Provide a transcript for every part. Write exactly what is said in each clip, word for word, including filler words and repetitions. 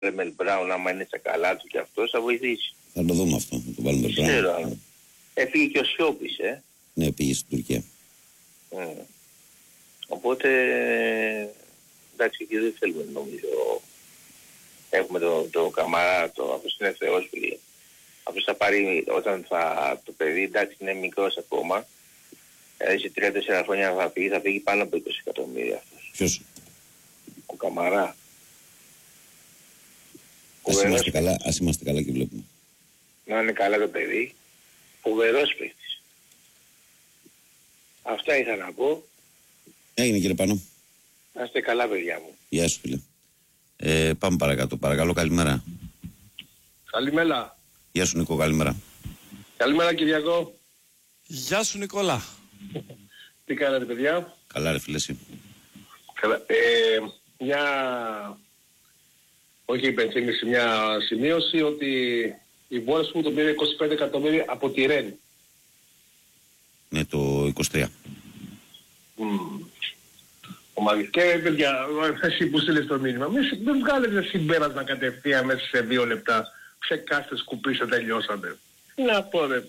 Μέλ Μπράουν, άμα είναι στα καλά του και αυτός, θα βοηθήσει. Θα το δούμε αυτό, θα το βάλουμε Μπράουν. Ξέρω. Έφυγε και ο Σιώπης, ε. Ναι, πήγε στην Τουρκία. Mm. Οπότε, εντάξει, και δεν θέλουμε νομίζω. Έχουμε το, το Καμαρά, το, αυτός είναι θεός φίλοι. Αυτός θα πάρει, όταν θα, το παιδί, εντάξει, είναι μικρός ακόμα, ε, σε τρία τέσσερα χρόνια θα φύγει, θα φύγει πάνω από είκοσι εκατομμύρια αυτός. Ποιος? Ο Καμαρά. Ας είμαστε, καλά, ας είμαστε καλά και βλέπουμε. Να είναι καλά το παιδί. Φοβερός παίκτης. Αυτά ήθελα να πω. Έγινε κύριε Πάνο. Να είστε καλά παιδιά μου. Γεια σου φίλε. Ε, πάμε παρακάτω. Παρακαλώ, καλημέρα. Καλημέρα. Γεια σου Νίκο, καλημέρα. Καλημέρα Κυριακό. Γεια σου Νικόλα. Τι κάνετε παιδιά? Καλά ρε φίλε εσύ. Καλά. Ε, μια... Όχι υπενθύμηση, μια σημείωση ότι η Βόρεια μου τον πήρε είκοσι πέντε εκατομμύρια από τη Ρεν. Ναι, το είκοσι τρία. Mm. Και παιδιά, εσύ που στείλες το μήνυμα, μην, δεν βγάλετε συμπέρασμα κατευθείαν μέσα σε δύο λεπτά. Ξεκάστε, σκουπίστε, τελειώσατε. Να πω ρε.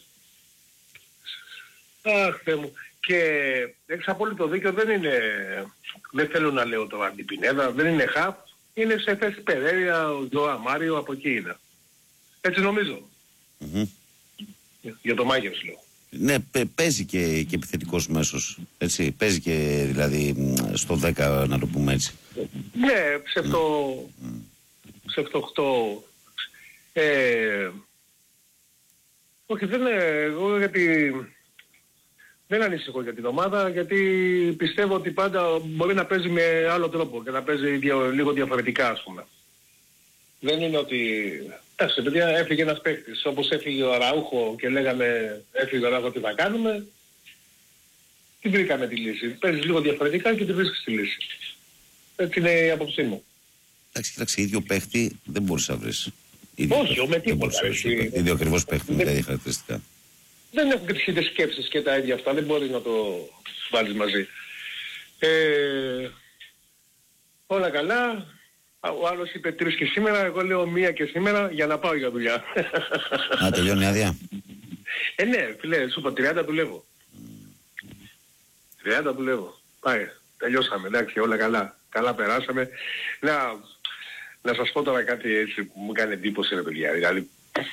Αχ Θεέ μου. Και έχεις απόλυτο δίκιο, δεν είναι, δεν θέλω να λέω το Αντιπινέδα, δεν είναι χαφ, είναι σε θέση Περέρια, ο Ζωά Μάριο, από εκεί είναι. Έτσι νομίζω. Mm-hmm. Για, για το Μάγερς λέω. Ναι, παι, παίζει και, και επιθετικός μέσος, έτσι, παίζει και δηλαδή στο δέκα να το πούμε έτσι. Ναι, ψευτο, mm. ψευτοχτώ. Ε, όχι, δεν είναι, εγώ γιατί δεν ανησυχώ για την ομάδα, γιατί πιστεύω ότι πάντα μπορεί να παίζει με άλλο τρόπο και να παίζει λίγο διαφορετικά ας πούμε. Δεν είναι ότι... Εντάξει παιδιά, έφυγε ένας παίκτης, όπως έφυγε ο Αραούχο και λέγαμε έφυγε ο Αραούχο τι θα κάνουμε, τι βρήκαμε τη λύση. Παίζεις λίγο διαφορετικά και τη βρίσκεις τη λύση. Έτσι είναι η άποψή μου. Εντάξει, κοίταξε, ίδιο παίχτη δεν μπορείς να βρεις. Όχι, με τίποτα. Ίδιο ακριβώς παίχτη με τα ίδια χαρακτηριστικά. Δεν έχουν και τις ίδιες σκέψεις και τα ίδια αυτά, δεν μπορείς να το βάλεις μαζί. Ε, όλα καλά. Ο άλλος είπε τρεις και σήμερα, εγώ λέω μία και σήμερα για να πάω για δουλειά. Α, τελειώνει άδεια. Ε, ναι, φίλε, σου είπα τριάντα δουλεύω. τριάντα δουλεύω. Πάει, τελειώσαμε, εντάξει, όλα καλά. Καλά περάσαμε. Να, να σας πω τώρα κάτι έτσι που μου κάνει εντύπωση ρε παιδιά. Δηλαδή,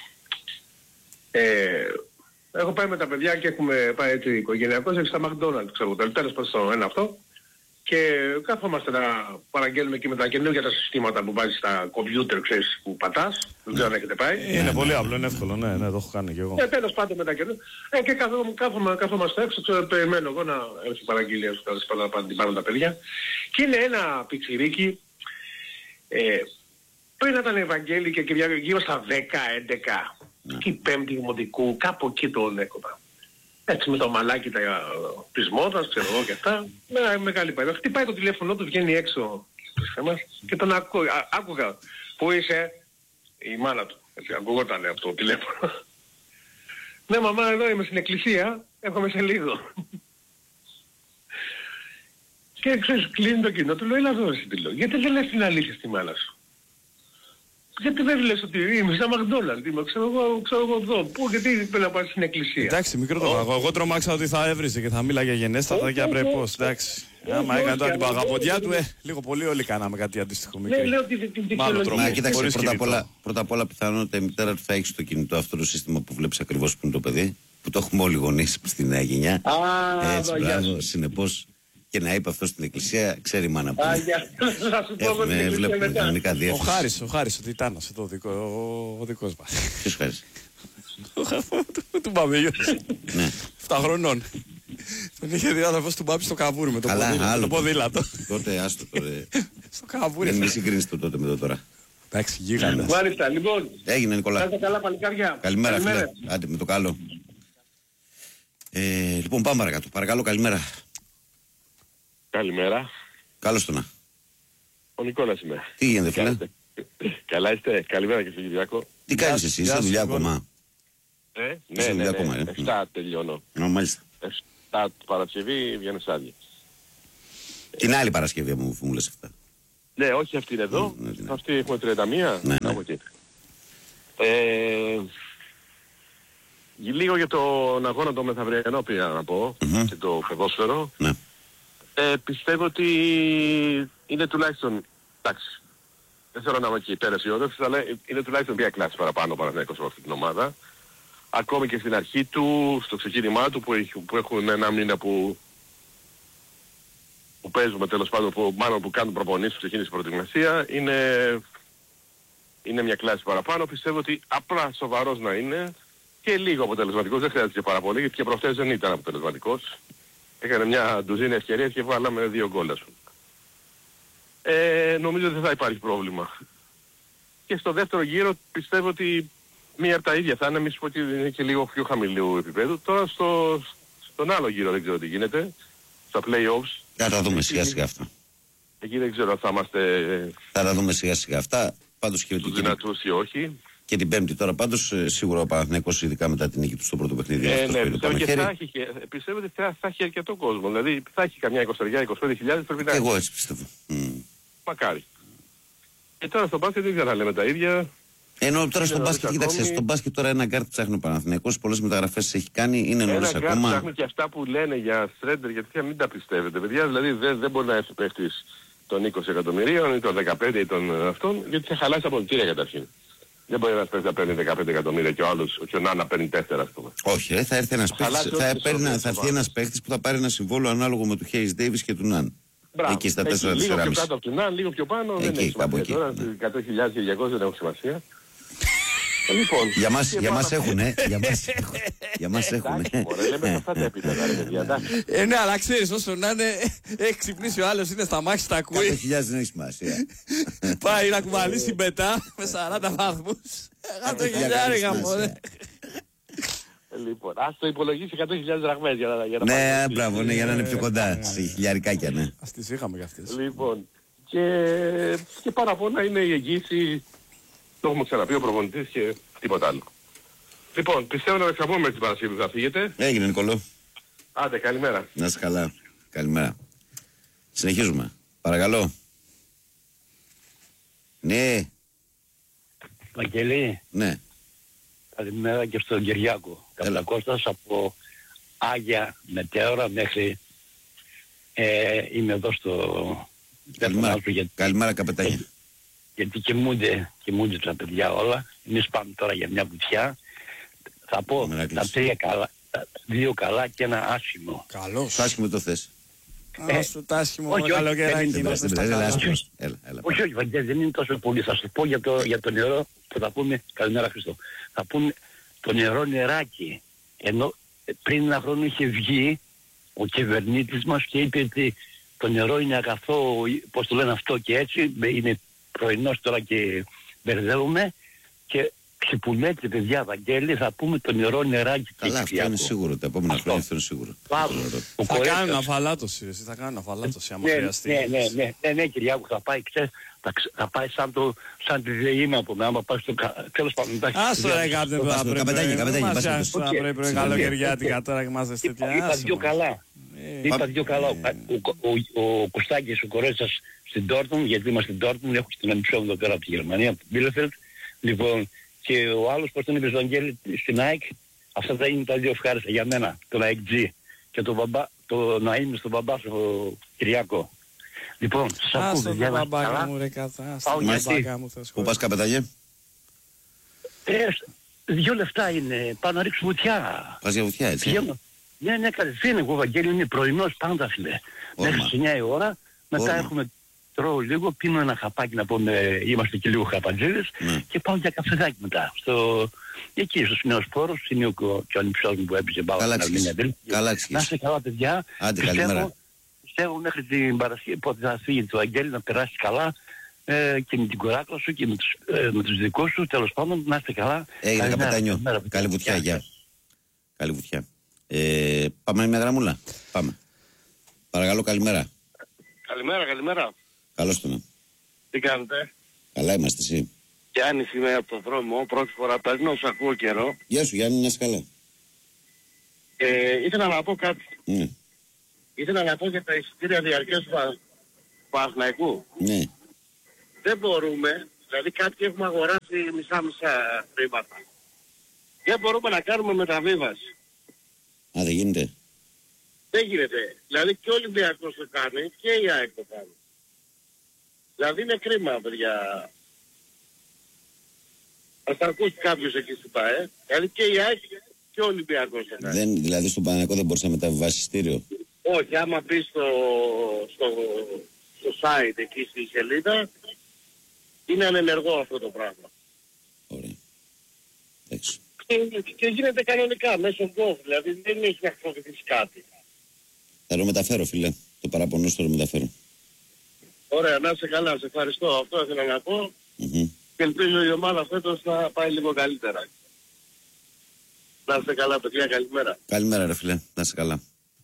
ε, έχω πάει με τα παιδιά και έχουμε πάει έτσι οικογενειακώς έτσι στα McDonald's, ξέρω, τέλος πάντων ένα αυτό. Και κάθομαστε να παραγγέλνουμε και με τα καινούργια τα συστήματα που βάζεις στα κομπιούτερ, ξέρεις, που πατάς. Δεν ξέρω αν έχετε πάει. Είναι ναι, πολύ ναι. απλό, είναι εύκολο, ναι, ναι, το έχω κάνει και εγώ. Ε, τέλος πάντων με τα καινούργια. Ε, και κάθομαστε έξω, ξέρω, περιμένω εγώ να έρθει παραγγελία σου, τέλος πάντων να την πάρουν τα παιδιά. Και είναι ένα πιτσιρίκι, ε, πριν ήταν Ευαγγέλη και γύρω στα δέκα έντεκα, και η πέμπτη δημοτικού, κάπου εκεί το έκοπα. Έτσι με το μαλάκι τα, της μόδας, ξέρω εγώ και αυτά, με μεγάλη παρέα. Χτυπάει το τηλέφωνο του, βγαίνει έξω και τον ακού, α, άκουγα. Πού είσαι? Η μάνα του, έτσι, ακούγονταν από το τηλέφωνο. Ναι μαμά, εδώ είμαι στην εκκλησία, έρχομαι σε λίγο. Και ξέρεις, κλείνει το κοινό του, λέω, έλα εδώ εσύ, τι λέω. Γιατί δεν λες την αλήθεια στη μάνα σου? Γιατί δεν λες ότι είμαι στα McDonald's, είμαι, ξέρω εγώ, ξέρω εγώ εδώ, πού, γιατί πρέπει να πας στην εκκλησία. Εντάξει, μικρό το πράγμα. Εγώ τρομάξα ότι θα έβριζε και θα μίλαγε γενέστατα και απρεπώς, εντάξει. Άμα έκανε τώρα την παγαποντιά του, ε, λίγο πολύ όλοι κάναμε κάτι αντίστοιχο μικρό. Ναι, λέω ότι την δικαιολογία. Κοίταξε, πρώτα απ' όλα πιθανότητα η μητέρα του θα έχει στο κινητό αυτό το σύστημα που βλέπεις ακριβώς που είναι το παιδί, που το έχουμε όλοι γονείς στη νέα γενιά. Έτσι, μπράβο, συνεπώς. Και να είπε αυτό στην εκκλησία, ξέρει η μάνα που είναι. Βλέπουμε κανονικά διεύθυνση. Ο Χάρης, ο Χάρης, ο Τιτάνας, εδώ, ο δικός μας. Ποιος Χάρης? Του Μπαμπίγιου. Ναι. εφτά χρονών. Τον είχε δει αδερφός του Μπάμπη στο καβούρι με το ποδήλατο. Τότε άστο τώρα. Στο καβούρι. Δεν μη συγκρίνεις το τότε με το τώρα. Εντάξει, γίγαντας. Μάλιστα, λοιπόν. Έγινε Νικολά. Κάντε καλά παλικάρια. Καλημέρα φίλε. Άντε με το καλό. Λοιπόν πάμε παρακάτω. Παρακαλώ καλημέρα. Καλημέρα. Καλώς το να. Ο Νικόλας είμαι. Τι γίνεται φίλε? Καλά είστε? Καλημέρα και στον Κυριακό. Τι κάνεις εσύ, είσαι δουλειά ακόμα? Ε, ναι, ναι, ναι, ναι. εφτά τελειώνω. Ω, μάλιστα. εφτά Παρασκευή βγαίνεις άδεια. Την άλλη Παρασκευή μου, μου λες αυτά. Ναι, όχι αυτή είναι εδώ. Ναι, ναι, ναι. Αυτή έχουμε τριάντα μία. Ναι, ναι. Ε, λίγο για τον αγώνα το μεθαυριανό πήγα να πω mm-hmm. και το ποδόσφαιρο. Ναι. Ε, πιστεύω ότι είναι τουλάχιστον, εντάξει, δεν θέλω να είμαι και υπεραισιόδοξος, αλλά είναι τουλάχιστον μια κλάση παραπάνω ο Παναθηναϊκός από αυτή την ομάδα. Ακόμη και στην αρχή του, στο ξεκίνημά του που, έχει, που έχουν ένα μήνα που, που παίζουμε τέλος πάντων, που, μάλλον που κάνουν προπονήσεις, που ξεκίνησε η προετοιμασία, είναι, είναι μια κλάση παραπάνω. Πιστεύω ότι απλά σοβαρός να είναι και λίγο αποτελεσματικός, δεν χρειάζεται και πάρα πολύ, γιατί και προχτές δεν ήταν αποτελεσματικός. Έκανε μια ντουζίνα ευκαιρίες και βάλαμε δύο γκόλ σου. Ε, νομίζω ότι δεν θα υπάρχει πρόβλημα. Και στο δεύτερο γύρο πιστεύω ότι μία από τα ίδια θα είναι, μη σου πω ότι είναι και λίγο πιο χαμηλού επίπεδου. Τώρα στο, στον άλλο γύρο δεν ξέρω τι γίνεται, στα play-offs. Θα τα δούμε σιγά σιγά αυτά. Εκεί δεν ξέρω αν θα είμαστε... Θα τα δούμε σιγά σιγά αυτά. Πάντως και τους δυνατούς ή όχι. Και την Πέμπτη τώρα πάντως σίγουρα ο Παναθηναϊκός, ειδικά μετά την νίκη του στο πρώτο παιχνίδι. Ε, ναι, πιστεύω, και θα έχει, πιστεύω ότι θα, θα έχει αρκετό κόσμο. Δηλαδή θα έχει καμιά είκοσι είκοσι πέντε χιλιάδες πρέπει να έχει. Εγώ έτσι πιστεύω. Mm. Μακάρι. Και τώρα στο μπάσκετ δεν ξέρω να λέμε τα ίδια. Ενώ τώρα στο μπάσκετ, κοίταξε, στο μπάσκετ τώρα ένα γκάρτ ψάχνει ο Παναθηναϊκός, πολλές μεταγραφές έχει κάνει, είναι νωρίς ακόμα. Ένα γκάρτ ψάχνει και αυτά που λένε για Στρέντερ, γιατί θα μην τα πιστεύετε. Παιδιά, δηλαδή δεν, δεν μπορεί να έρθει παίχτης των είκοσι εκατομμυρίων ή των δεκαπέντε ή των αυτών, γιατί θα χαλάσει τα πολιτήρια καταρχήν. Δεν μπορεί ένας παίχτης να παίρνει δεκαπέντε εκατομμύρια και ο άλλος, και ο Νάνα παίρνει τέσσερα, ας πούμε. Όχι, ρε, θα έρθει ένας παίχτης, θα, θα, θα έρθει ένας παίχτης που θα πάρει ένα συμβόλαιο ανάλογο με του Hayes Davis και του Ναν. Μπράβο. Εκεί στα τέσσερα λίγο τέσσερα πιο κάτω από την Ναν, λίγο πιο πάνω, εκεί, δεν έχει σημασία. Εκεί, τώρα, ναι. εκατό χιλιάδες και διακόσια δεν έχουν σημασία. Λοιπόν, για μας, για μας έχουνε, για μας, για μας έχουνε. Ωραία, λέμε αυτά τα επίπεδα, ρε παιδιά, εντάξει. Ε, ναι, αλλά ξέρεις, όσο να είναι, έχει ξυπνήσει ο άλλος, είναι στα μάχη, τα ακούει. εκατό χιλιάδες δεν έχει σημασία. Πάει να κουβαλήσει μετά με σαράντα βαθμούς. εκατό χιλιάδες γαμώ, Λοιπόν, ας το υπολογίσει εκατό χιλιάδες δραχμές για να, για να ναι, μπράβο, ναι, για να είναι πιο κοντά σε χιλιαρικάκια, ναι. Ας τις είχαμε κι αυτές. Λοιπόν, και, και παραπονά είναι η εγγύηση, το έχουμε ξαναπεί ο προπονητής και τίποτα άλλο. Λοιπόν, πιστεύω να τα μέχρι την Παρασκευή που θα φύγετε. Έγινε, Νικολό. Άντε, καλημέρα. Να είσαι καλά. Καλημέρα. Συνεχίζουμε. Παρακαλώ. Ναι. Βαγγελή. Ναι. Καλημέρα και στον Κυριάκο. Καπλακώστας από Άγια Μετέωρα μέχρι ε, είμαι εδώ στο... Καλημέρα, γιατί, καλημέρα καπετάνια. Για, γιατί κοιμούνται, κοιμούνται τα παιδιά όλα. Εμείς πάμε τώρα για μια βουτιά. Θα πω τα τρία καλά, τα δύο καλά και ένα άσχημο. Καλώς. Το άσχημο το θες. Άσου το άσχημο με καλοκαιράκι. Όχι, όχι, Βαγγέλη, δεν είναι τόσο πολύ. Θα σου πω για το, για το νερό που θα πούμε, καλημέρα Χριστό. Θα πούμε το νερό νεράκι. Ενώ πριν ένα χρόνο είχε βγει ο κυβερνήτης μας και είπε ότι το νερό είναι αγαθό, πώς το λένε αυτό και έτσι, είναι πρωινός τώρα και μπερδεύουμε και ξυπουλέτε παιδιά Βαγγέλη, θα πούμε το νερό νεράκι. Καλά, αυτό είναι σίγουρο, τα επόμενα χρόνια αυτό είναι σίγουρο. Θα κάνουν αφαλάτωση, εσύ θα κάνουν αφαλάτωση άμα χρειαστεί. Ναι, ναι, ναι, ναι, ναι, Κυριάκου, θα πάει, ξέρεις, θα πάει σαν το, σαν τη ΔΕΗ να πούμε, άμα πάει στο, τέλος πάντων. Άστο ρε κάποιον που θα πρέπει, καπετάνι, καπετάνι, θα πρέπει καλοκαιριάτικα τώρα και μάζες τέτοια. Είπα δυο καλά, είπα δυο καλά, ο Κωστάκης, ο Κορέτσας στην Ντόρτμουντ, γιατί είμαστε στην Ντόρτμουντ, έχω στην Αμψόβ εδώ πέρα από τη Γερμανία, από την Μπίλεφελτ, λοιπόν, και ο άλλος πως τον είπε στον Αγγέλη στην ΑΕΚ, αυτά θα είναι τα δύο ευχάριστα για μένα, το ΑΕΚ G και το, μπαμπά, το να είμαι στον μπαμπά στο Κυριακό. Λοιπόν, σας ακούω παιδιά, καλά. Μπαμπάκα μου ρε κατά, άστο μπαμπάκα μου θα Πού πας καπετάγε? Ε, δυο λεφτά είναι, πάω να ρίξω βουτιά. Πας για βουτιά έτσι? Πηγαίνω. Ναι, ναι, κατευθείαν εγώ Βαγγέλη είναι πρωινός πάντα φίλε. Μέχρι στις εννιά η ώρα, μετά έχουμε... Τρώω λίγο, πίνω ένα χαπάκι να πούμε, είμαστε και λίγο χαπατζίδες ναι. Και πάω για καφεδάκι μετά. Στο... Εκεί στους νέους πόρους, είναι ο, και ο ανυψός μου που έπαιζε μπάλα. Καλά ξύχεις. Να είστε καλά παιδιά. Άντε πιστεύω, καλημέρα. Πιστεύω μέχρι την Παρασκευή πότε θα φύγει το Αγγέλη να περάσει καλά ε, και με την κοράκλα σου και με τους, ε, με τους δικούς σου. Τέλος πάντων να είστε καλά. Έγινε καπετάνιο. Καλή βουτιά, γεια. Καλή βουτιά. Ε, πάμε μια γραμμούλα. Πάμε. Παρακαλώ καλημέρα. Καλημέρα, καλημέρα. Καλώς το να. Τι κάνετε? Καλά είμαστε εσύ? Γιάννης είμαι από το δρόμο, πρώτη φορά παίρνω, σ' ακούω καιρό. Γεια σου Γιάννη, να είσαι καλά. Ε, ήθελα να πω κάτι. Ναι. Ήθελα να πω για τα εισιτήρια διαρκείας του Παναθηναϊκού. Ναι. δεν μπορούμε, δηλαδή κάποιοι έχουμε αγοράσει μισά-μισά χρήματα. Δεν μπορούμε να κάνουμε μεταβίβαση. Α, δεν γίνεται. Δεν γίνεται. Δηλαδή και ο Ολυμπιακός το κάνει και η ΑΕΚ το κάνει. Δηλαδή είναι κρίμα, παιδιά. Ας τα ακούσει κάποιος εκεί στην ΠΑΕ. Δηλαδή και η ΑΕΚ και ο Ολυμπιακός το κάνει. Δεν, δηλαδή στον Παναθηναϊκό δεν μπορείς να μεταβιβάσεις εισιτήριο. Όχι, άμα μπεις στο, στο, στο site εκεί στη σελίδα, είναι ανενεργό αυτό το πράγμα. Ωραία. Εντάξει. Και, και γίνεται κανονικά μέσω γκοφ, δηλαδή δεν έχει να χρησιμοποιήσει κάτι. Θα το μεταφέρω, φίλε. Το παραπονό σου το μεταφέρω. Ωραία, να είσαι καλά, σε ευχαριστώ. Αυτό ήθελα να πω. Mm-hmm. Και ελπίζω η ομάδα φέτος να πάει λίγο καλύτερα. Να είστε καλά, παιδιά, καλημέρα. Καλημέρα, ρε φίλε, να είσαι καλά.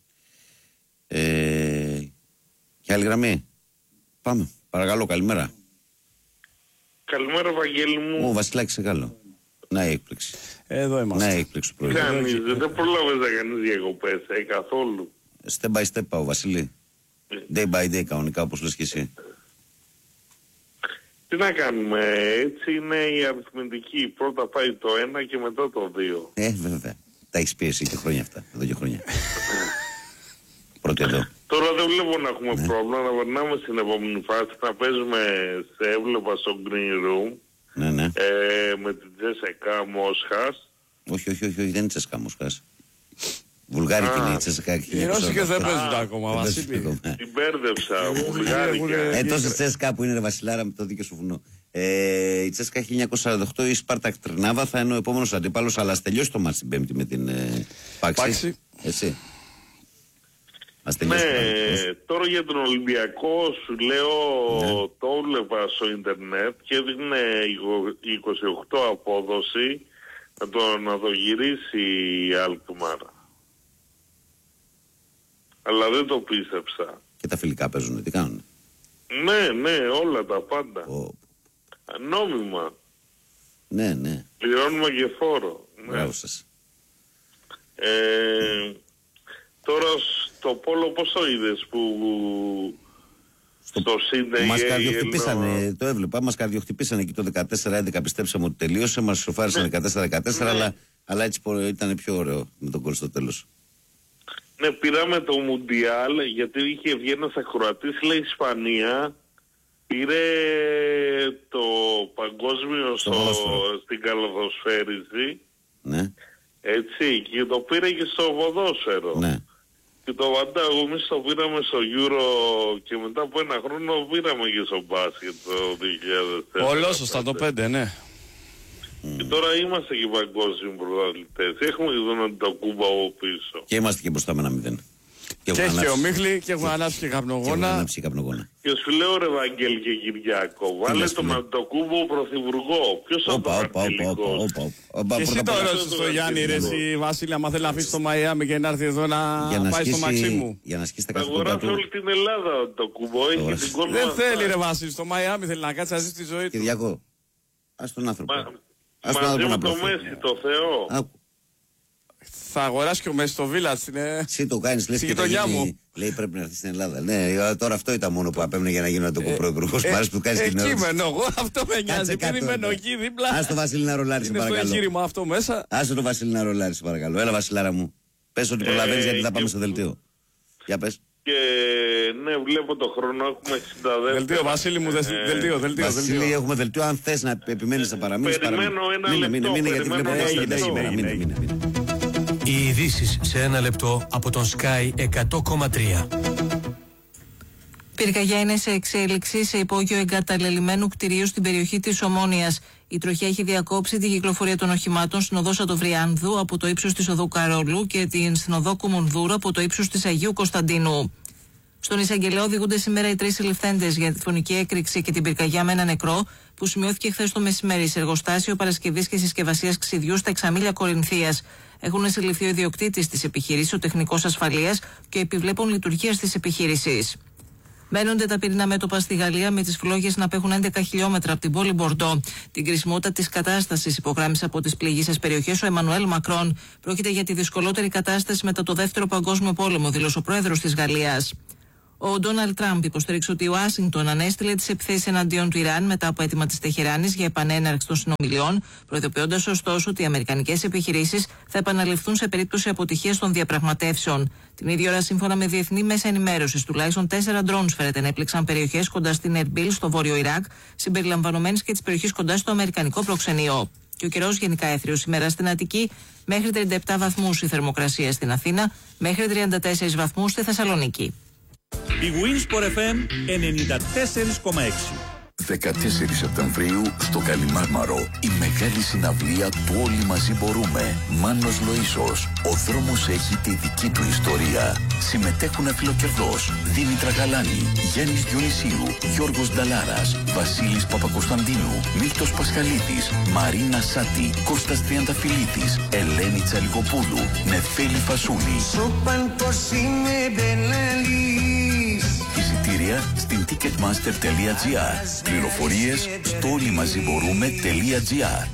Ε, και άλλη γραμμή. Πάμε, παρακαλώ, καλημέρα. Καλημέρα, Βαγγέλη μου. Ο Βασιλάκης σε καλό. Να η έκπληξη. Εδώ είμαστε. Να η έκπληξη πρωί. Κάνεις, δεν προλάβες να κάνεις διακοπές, ε, καθόλου. Step by step πάω, Βασίλη. Day by day, κανονικά, όπως λες και εσύ. Τι να κάνουμε, έτσι είναι η αριθμητική. Πρώτα πάει το ένα και μετά το δύο. Ε, βέβαια. Τα έχεις πει εσύ και χρόνια αυτά. Εδώ και χρόνια. Πρώτη εδώ. Τώρα δεν βλέπω να έχουμε ναι. πρόβλημα να περνάμε στην επόμενη φάση. Να παίζουμε σε έβλεπα στο Green Room. Ναι, ναι. Ε, με την Τσέσσεκα Μόσχας. Όχι, όχι, όχι, όχι, δεν είναι Τσέσσεκα Μόσχας. Βουλγάρικη είναι η Τσέσσεκα. Οι Ρώσικες δεν παίζουν ακόμα, Βασίλη. Την μπέρδεψα, βουλγάρικα. Ε, τόσο Τσέσσεκα που είναι, ρε Βασιλάρα, με το δίκαιο σου βουνό. Ε, η Τσέσσεκα χίλια εννιακόσια σαράντα οκτώ, η Σπάρτακ Τρνάβα θα είναι ο επόμενος αντίπαλος, αλλά ας τελειώσει το μάτς την Πέμπτη με την ε, Πάξη. Εσύ. Ναι, τώρα για τον Ολυμπιακό σου λέω, ναι. Το έβλεπα στο ίντερνετ και έδειχνε είκοσι οκτώ απόδοση να το, να το γυρίσει η Αλκμάρ. Αλλά δεν το πίστεψα. Και τα φιλικά παίζουν, τι κάνουν? Ναι, ναι, όλα τα πάντα. Oh. Νόμιμα. Ναι, ναι. Πληρώνουμε και φόρο. Μπράβο σας. Ε, τώρα στο πόλο πώς το είδες που στο, στο Σίντεϊ... Μας καρδιοχτυπήσανε, το έβλεπα, μας καρδιοχτυπήσανε εκεί το δεκατέσσερα έντεκα, πιστέψαμε ότι τελείωσε, μας σοφάρισαν ναι. δεκατέσσερα δεκατέσσερα, ναι. αλλά, αλλά έτσι ήταν πιο ωραίο με τον κόλ στο τέλος. Ναι, πήραμε το Μουντιάλ γιατί είχε βγει ένας ακροατής, λέει Ισπανία, πήρε το παγκόσμιο στο, στην καλαθοσφαίριση. Ναι. Έτσι, και το πήρε και στο ποδόσφαιρο. Ναι. Και το Βαντάγο εμείς το πήραμε στο Euro και μετά από ένα χρόνο πήραμε και στο μπάσκετ το δύο χιλιάδες τέσσερα. Ολόσωστα το πέντε, ναι. Και τώρα είμαστε και παγκόσμιοι πρωταθλητές. Έχουμε και τον Αντιτοκούμπο από πίσω. Και είμαστε και μπροστά με ένα μηδέν. Και, και έχει και ο Μίχλη και έχουν ανάψει και καπνογόνα. Και, και σου λέω ρε Βαγγέλη και Κυριάκο, βάλε τον Αντιτοκούμπο πρωθυπουργό. Ποιος θα το αρχιλικός? Και εσύ το ρώτησες στο Γιάννη ρε εσύ Βασίλη, άμα θέλει να αφήσει το Μαϊάμι και να έρθει εδώ να πάει στο Μαξίμου. Για να ασκήσει τα καθήκοντα του. Θα αγοράσει όλη την Ελλάδα ο Αντιτοκούμπο. Δεν θέλει ρε Βασίλη, στο Μαϊάμι θέλει να κάτσει να ζήσει τη ζωή του. Κυριάκο, ας τον άνθρωπο. Μαζί με το Μέση, το Θεό. Θα αγοράσει και ο Μέση το Village. Είναι... Εσύ το κάνεις, λες και το γίνει. Λέει πρέπει να έρθει στην Ελλάδα. Ναι, τώρα αυτό ήταν μόνο που απέμενε για να γίνω το κοπροϊπουργός. Μ' άρεσε που κάνεις την ερώτηση. Εκεί μένω εγώ, αυτό με νοιάζει. Επειδή μένω εκεί δίπλα. Ας το Βασίλη να ρολάρει, σε παρακαλώ. Είναι στο εγχείρημα αυτό μέσα. Ας το Βασίλη να ρολάρει, σε παρακαλώ. Έλα Βασιλάρα μου. Πες ότι προλαβαίνεις γιατί θα πάμε στο δελτίο. Για πες. Και ναι, βλέπω το χρόνο, έχουμε εξήντα δεύτερα. Δελτίο, Βασίλη μου, δελτίο, δελτίο. Βασίλη, έχουμε δελτίο. Αν θες να επιμένεις να παραμείνεις, περιμένω ένα λεπτό. Μείνε, μείνε, γιατί βλέπω οι ειδήσεις σε ένα λεπτό από τον Sky εκατό κόμμα τρία. Πυρκαγιά είναι σε εξέλιξη σε υπόγειο εγκαταλελειμμένου κτηρίου στην περιοχή της Ομόνοιας. Η τροχιά έχει διακόψει την κυκλοφορία των οχημάτων στην οδό Σατοβριάνδου από το ύψος της οδού Καρόλου και την στην οδό Κουμουνδούρου από το ύψος της Αγίου Κωνσταντίνου. Στον εισαγγελέα οδηγούνται σήμερα οι τρεις συλληφθέντες για τη φωνική έκρηξη και την πυρκαγιά με ένα νεκρό που σημειώθηκε χθες το μεσημέρι σε εργοστάσιο παρασκευής και συσκευασίας ξυδιού στα Εξαμήλια Κορινθίας. Έχουν συλληφθεί ο ιδιοκτήτης της επιχείρησης, ο τεχνικός ασφαλείας και ο επιβλέπων λειτουργίας της επιχείρησης. Μένονται τα πυρηνά μέτωπα στη Γαλλία με τις φλόγες να απέχουν έντεκα χιλιόμετρα από την πόλη Μπορντό. Την κρίσιμότητα της κατάστασης υπογράμμισε από τις πληγείσες περιοχές ο Εμμανουέλ Μακρόν. Πρόκειται για τη δυσκολότερη κατάσταση μετά το Δεύτερο Παγκόσμιο Πόλεμο, δήλωσε ο πρόεδρος της Γαλλίας. Ο Ντόναλντ Τραμπ υποστήριξε ότι η Ουάσιγκτον ανέστειλε τις επιθέσεις εναντίον του Ιράν μετά από αίτημα της Τεχεράνης για επανέναρξη των συνομιλιών, προειδοποιώντας ωστόσο ότι οι αμερικανικές επιχειρήσεις θα επαναληφθούν σε περίπτωση αποτυχίας των διαπραγματεύσεων. Την ίδια ώρα, σύμφωνα με διεθνή μέσα ενημέρωσης, τουλάχιστον τέσσερα ντρόουν φέρεται να έπληξαν περιοχές κοντά στην Ερμπίλ, στο βόρειο Ιράκ, συμπεριλαμβανομένης και της περιοχής κοντά στο αμερικανικό προξενείο. Και ο καιρός γενικά έθριος σήμερα στην Αττική, μέχρι τριάντα επτά βαθμούς η θερμοκρασία στην Αθήνα, μέχρι τριάντα τέσσερις βαθμούς στη Θεσσαλονίκη. Η Winsport εφ εμ ενενήντα τέσσερα κόμμα έξι. δεκατέσσερις Σεπτεμβρίου στο Καλιμάρμαρο η μεγάλη συναυλία του Όλοι Μαζί Μπορούμε. Μάνος Λοΐσος. Ο δρόμος έχει τη δική του ιστορία. Συμμετέχουν Αφιλοκερδός, Δήμητρα Γαλάνη, Γιάννης Διονυσίου, Γιώργος Νταλάρας, Βασίλης Παπακοσταντίνου, Μίλτος Πασχαλίδης, Μαρίνα Σάτη, Κώστας Τριανταφυλλίδης, Ελένη Τσαλικοπούλου, Νεφέλη Φασούλη. Εισιτήρια στην ticketmaster τελεία τζι άρ. Πληροφορίες στο όλοιμαζιμπορούμε τελεία τζι άρ.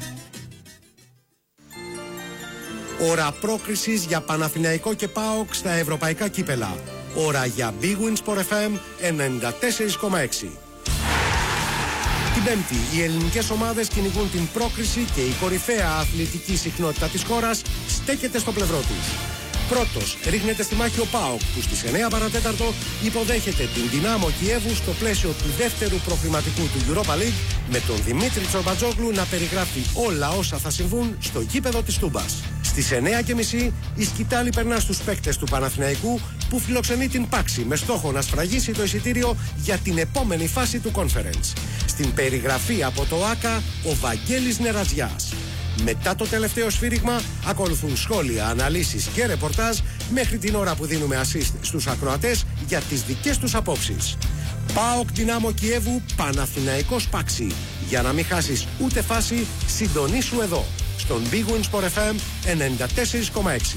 Ώρα πρόκρισης για Παναθηναϊκό και ΠΑΟΚ στα ευρωπαϊκά κύπελα. Ώρα για Big Win Sport εφ εμ ενενήντα τέσσερα κόμμα έξι. Την Πέμπτη, οι ελληνικές ομάδες κυνηγούν την πρόκριση και η κορυφαία αθλητική συχνότητα της χώρας στέκεται στο πλευρό τους. Πρώτος ρίχνεται στη μάχη ο ΠΑΟΚ, που στις εννιά παρατέταρτο υποδέχεται την Δυνάμο Κιέβου στο πλαίσιο του δεύτερου προκριματικού του Europa League, με τον Δημήτρη Τσορμπατζόγλου να περιγράφει όλα όσα θα συμβούν στο γήπεδο της Τούμπας. Στις εννιά και μισή η σκητάλη περνά στους παίκτες του Παναθηναϊκού, που φιλοξενεί την Πάξη με στόχο να σφραγίσει το εισιτήριο για την επόμενη φάση του Conference. Στην περιγραφή από το ΆΚΑ ο Βαγγέλης Νερατζιάς. Μετά το τελευταίο σφύριγμα ακολουθούν σχόλια, αναλύσεις και ρεπορτάζ μέχρι την ώρα που δίνουμε assist στους ακροατές για τις δικές τους απόψεις. ΠΑΟΚ Δυνάμο Κιέβου, Παναθηναϊκός Πάξη. Για να μην χάσεις ούτε φάση, συντονίσου εδώ στον Big Win Sport εφ εμ ενενήντα τέσσερα κόμμα έξι.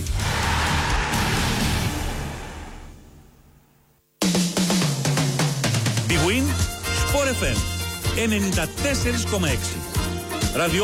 Big Win Sport εφ εμ ενενήντα τέσσερα κόμμα έξι.